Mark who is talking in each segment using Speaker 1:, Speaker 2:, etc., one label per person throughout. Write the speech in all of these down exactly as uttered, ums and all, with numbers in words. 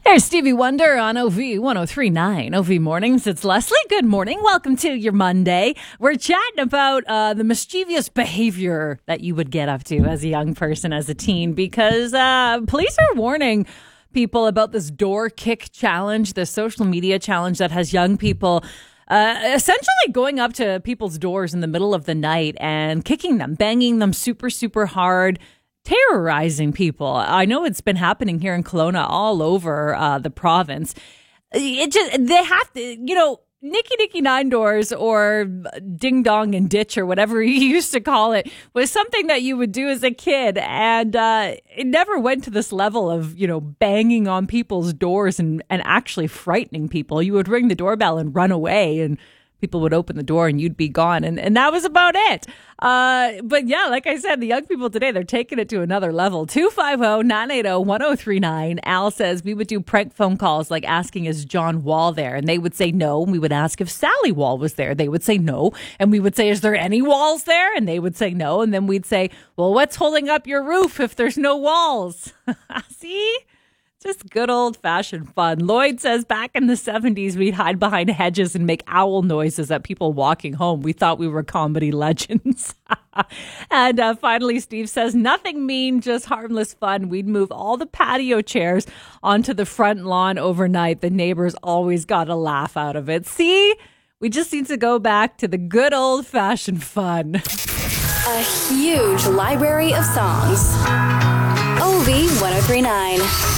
Speaker 1: There's Stevie Wonder on O V one oh three point nine. O V Mornings. It's Leslie. Good morning. Welcome to your Monday. We're chatting about uh, the mischievous behavior that you would get up to as a young person, as a teen, because uh, police are warning people about this door kick challenge, the social media challenge that has young people uh, essentially going up to people's doors in the middle of the night and kicking them, banging them super, super hard, terrorizing people. I know it's been happening here in Kelowna, all over uh, the province. It just, they have to, you know, Nicky Nicky Nine Doors or Ding Dong and Ditch or whatever you used to call it was something that you would do as a kid. And uh, it never went to this level of, you know, banging on people's doors and, and actually frightening people. You would ring the doorbell and run away, and people would open the door and you'd be gone. And, and that was about it. Uh, but yeah, like I said, the young people today, they're taking it to another level. two five zero, nine eight zero, one zero three nine. Al says we would do prank phone calls like asking, is John Wall there? And they would say no. And we would ask if Sally Wall was there. They would say no. And we would say, is there any walls there? And they would say no. And then we'd say, well, what's holding up your roof if there's no walls? See? Just good old-fashioned fun. Lloyd says back in the seventies, we'd hide behind hedges and make owl noises at people walking home. We thought we were comedy legends. And uh, finally, Steve says, nothing mean, just harmless fun. We'd move all the patio chairs onto the front lawn overnight. The neighbors always got a laugh out of it. See? We just need to go back to the good old-fashioned fun.
Speaker 2: A huge library of songs. O V one oh three point nine.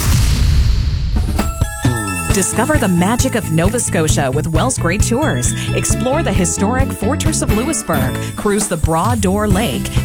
Speaker 3: Discover the magic of Nova Scotia with Wells Great Tours. Explore the historic Fortress of Louisbourg. Cruise the Broad Door Lake.